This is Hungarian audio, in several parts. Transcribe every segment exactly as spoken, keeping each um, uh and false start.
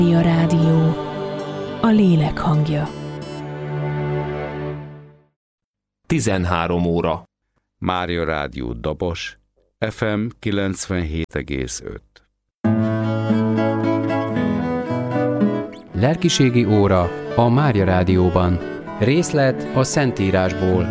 A rádió, a lélek hangja. tizenhárom óra. Mária Rádió Dobos, ef em kilencvenhét egész öt. Lelkiségi óra a Mária Rádióban. Részlet a Szentírásból.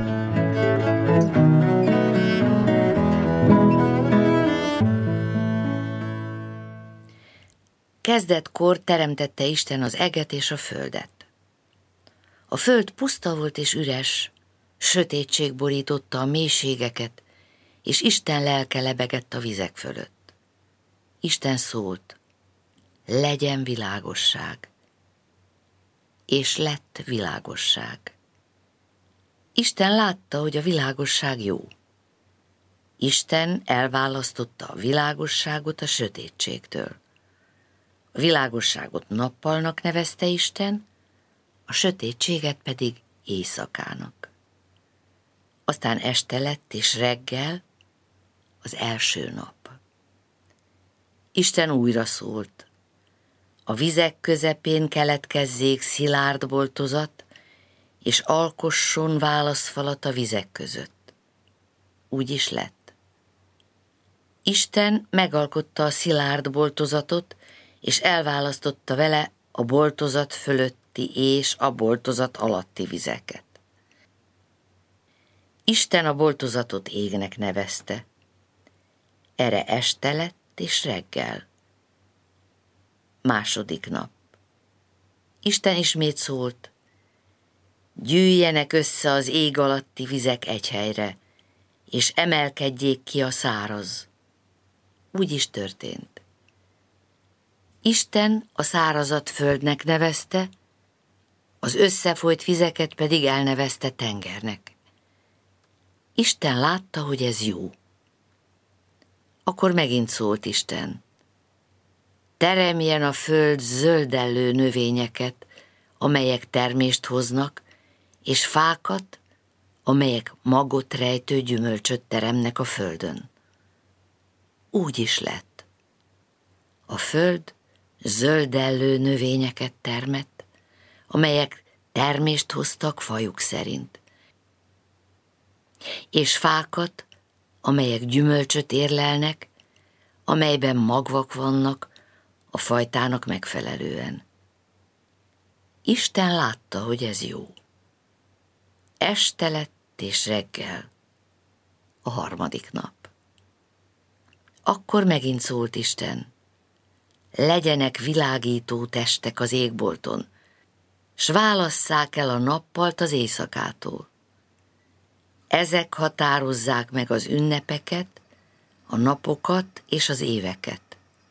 Kezdetkor teremtette Isten az eget és a földet. A föld puszta volt és üres, sötétség borította a mélységeket, és Isten lelke lebegett a vizek fölött. Isten szólt, legyen világosság, és lett világosság. Isten látta, hogy a világosság jó. Isten elválasztotta a világosságot a sötétségtől. A világosságot nappalnak nevezte Isten, a sötétséget pedig éjszakának. Aztán este lett és reggel, az első nap. Isten újra szólt, a vizek közepén keletkezzék szilárd boltozat, és alkosson válaszfalat a vizek között. Úgy is lett. Isten megalkotta a szilárd boltozatot, és elválasztotta vele a boltozat fölötti és a boltozat alatti vizeket. Isten a boltozatot égnek nevezte. Erre este lett és reggel. Második nap. Isten ismét szólt, gyűjjenek össze az ég alatti vizek egy helyre, és emelkedjék ki a száraz. Úgy is történt. Isten a szárazat földnek nevezte, az összefolyt vizeket pedig elnevezte tengernek. Isten látta, hogy ez jó. Akkor megint szólt Isten. Teremjen a föld zöldellő növényeket, amelyek termést hoznak, és fákat, amelyek magot rejtő gyümölcsöt teremnek a földön. Úgy is lett. A föld zöldellő növényeket termett, amelyek termést hoztak fajuk szerint, és fákat, amelyek gyümölcsöt érlelnek, amelyben magvak vannak a fajtának megfelelően. Isten látta, hogy ez jó. Este lett és reggel, a harmadik nap. Akkor megint szólt Isten, legyenek világító testek az égbolton, s válasszák el a nappalt az éjszakától. Ezek határozzák meg az ünnepeket, a napokat és az éveket.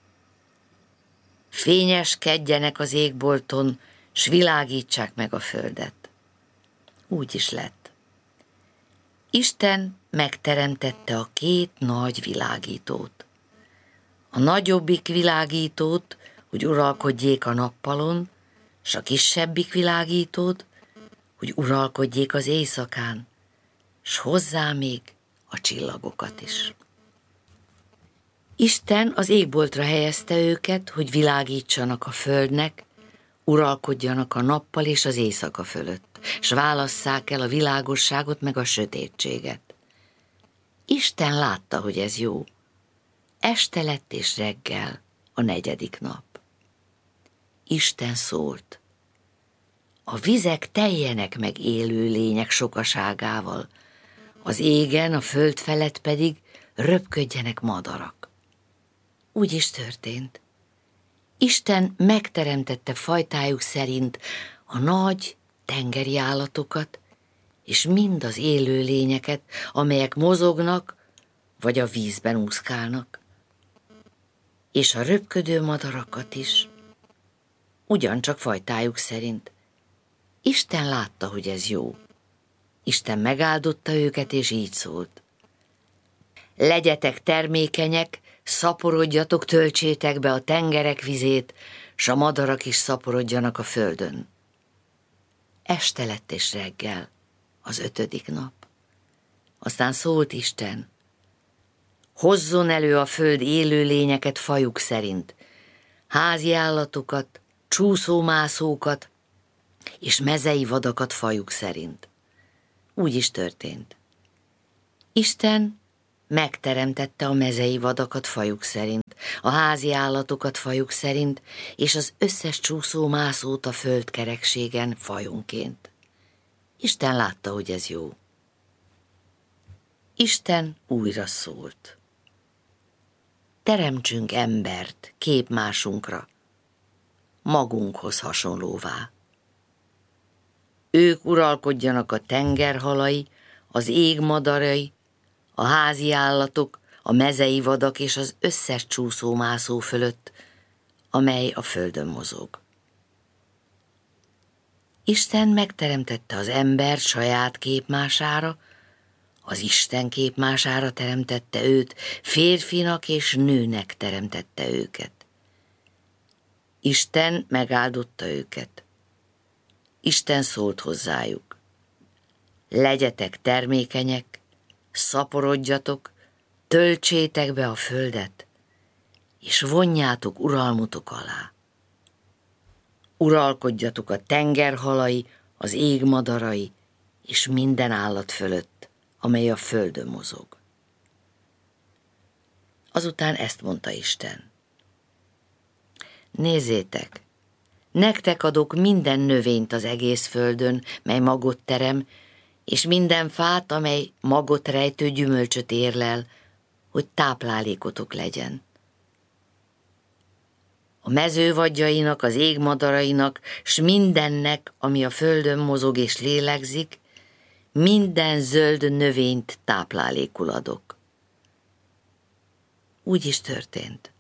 Fényeskedjenek az égbolton, s világítsák meg a földet. Úgy is lett. Isten megteremtette a két nagy világítót. A nagyobbik világítót, hogy uralkodjék a nappalon, s a kisebbik világítót, hogy uralkodjék az éjszakán, s hozzá még a csillagokat is. Isten az égboltra helyezte őket, hogy világítsanak a földnek, uralkodjanak a nappal és az éjszaka fölött, s válasszák el a világosságot meg a sötétséget. Isten látta, hogy ez jó. Este lett és reggel, a negyedik nap. Isten szólt, a vizek teljenek meg élő lények sokaságával, az égen, a föld felett pedig röpködjenek madarak. Úgy is történt. Isten megteremtette fajtájuk szerint a nagy tengeri állatokat, és mind az élő lényeket, amelyek mozognak, vagy a vízben úszkálnak, és a röpködő madarakat is, ugyancsak fajtájuk szerint. Isten látta, hogy ez jó. Isten megáldotta őket, és így szólt. Legyetek termékenyek, szaporodjatok, töltsétek be a tengerek vizét, s a madarak is szaporodjanak a földön. Este lett és reggel, az ötödik nap. Aztán szólt Isten, hozzon elő a föld élőlényeket fajuk szerint, házi állatokat, csúszómászókat és mezei vadakat fajuk szerint. Úgy is történt. Isten megteremtette a mezei vadakat fajuk szerint, a házi állatokat fajuk szerint, és az összes csúszómászót a földkerekségen fajonként. Isten látta, hogy ez jó. Isten újra szólt. Teremtsünk embert képmásunkra, magunkhoz hasonlóvá. Ők uralkodjanak a tengerhalai, az ég madarai, a házi állatok, a mezei vadak és az összes csúszómászó fölött, amely a földön mozog. Isten megteremtette az embert saját képmására, az Isten képmására teremtette őt, férfinak és nőnek teremtette őket. Isten megáldotta őket. Isten szólt hozzájuk. Legyetek termékenyek, szaporodjatok, töltsétek be a földet, és vonjátok uralmutok alá. Uralkodjatok a tengerhalai, az ég madarai, és minden állat fölött, amely a földön mozog. Azután ezt mondta Isten. Nézzétek, nektek adok minden növényt az egész földön, mely magot terem, és minden fát, amely magot rejtő gyümölcsöt érlel, hogy táplálékotok legyen. A mező vadjainak, az ég madarainak, s mindennek, ami a földön mozog és lélegzik, minden zöld növényt táplálékul adok. Úgy is történt.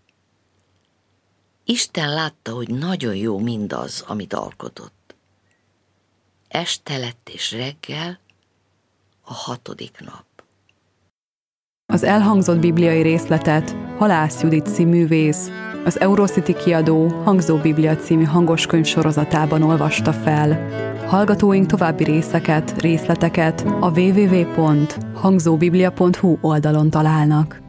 Isten látta, hogy nagyon jó mindaz, amit alkotott. Este lett és reggel, a hatodik nap. Az elhangzott bibliai részletet Halász Judit színművész, az Eurocity kiadó Hangzó Biblia című hangoskönyv sorozatában olvasta fel. Hallgatóink további részeket, részleteket a double-u double-u double-u pont hangzóbiblia pont hu oldalon találnak.